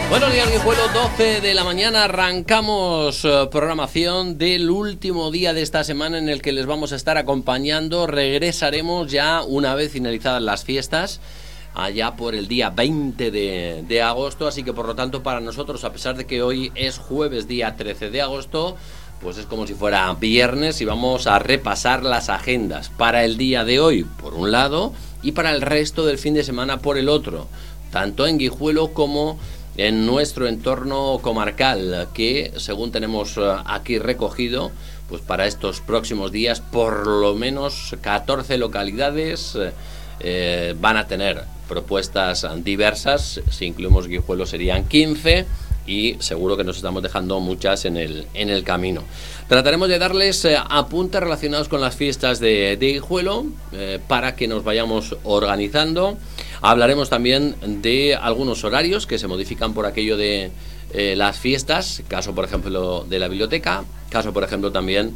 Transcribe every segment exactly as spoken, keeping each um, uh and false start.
Buenos días, Guijuelo, doce de la mañana, arrancamos eh, programación del último día de esta semana en el que les vamos a estar acompañando. Regresaremos ya una vez finalizadas las fiestas, allá por el día veinte de, de agosto, así que por lo tanto para nosotros, a pesar de que hoy es jueves día trece de agosto, pues es como si fuera viernes y vamos a repasar las agendas para el día de hoy, por un lado, y para el resto del fin de semana por el otro, tanto en Guijuelo como en nuestro entorno comarcal, que según tenemos aquí recogido, pues para estos próximos días por lo menos catorce localidades eh, van a tener propuestas diversas. Si incluimos Guijuelo serían quince y seguro que nos estamos dejando muchas en el, en el camino. Trataremos de darles eh, apuntes relacionados con las fiestas de, de Guijuelo eh, para que nos vayamos organizando. Hablaremos también de algunos horarios que se modifican por aquello de eh, las fiestas, caso por ejemplo de la biblioteca, caso por ejemplo también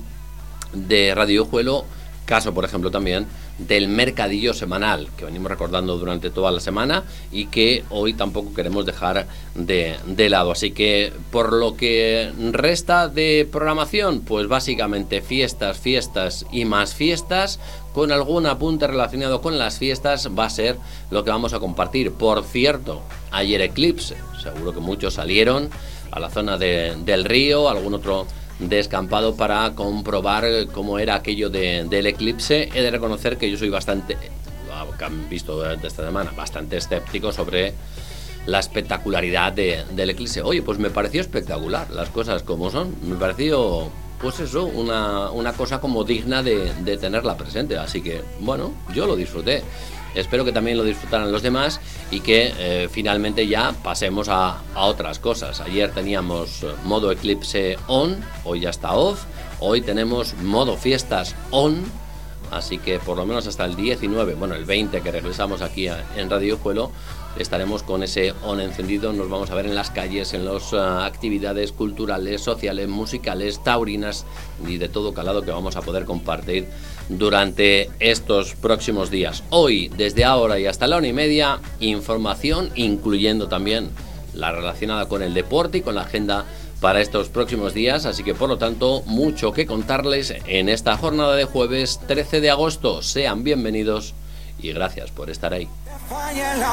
de Radio Guijuelo, caso por ejemplo también del mercadillo semanal que venimos recordando durante toda la semana y que hoy tampoco queremos dejar de, de lado. Así que por lo que resta de programación, pues básicamente fiestas, fiestas y más fiestas, con algún apunte relacionado con las fiestas va a ser lo que vamos a compartir. Por cierto, ayer eclipse, seguro que muchos salieron a la zona de, del río, algún otro descampado para comprobar cómo era aquello de, del eclipse. He de reconocer que yo soy bastante, que han visto durante esta semana, bastante escéptico sobre la espectacularidad de, del eclipse. Oye, pues me pareció espectacular, las cosas como son. Me pareció, pues eso, una, una cosa como digna de, de tenerla presente. Así que, bueno, yo lo disfruté. Espero que también lo disfrutaran los demás y que eh, finalmente ya pasemos a, a otras cosas. Ayer teníamos modo eclipse on, hoy ya está off. Hoy tenemos modo fiestas on, así que por lo menos hasta el diecinueve, bueno, el veinte que regresamos aquí a, en Radio Guijuelo, estaremos con ese on encendido. Nos vamos a ver en las calles, en las uh, actividades culturales, sociales, musicales, taurinas y de todo calado que vamos a poder compartir durante estos próximos días. Hoy, desde ahora y hasta la una y media, información, incluyendo también la relacionada con el deporte y con la agenda para estos próximos días. Así que, por lo tanto, mucho que contarles en esta jornada de jueves trece de agosto. Sean bienvenidos y gracias por estar ahí.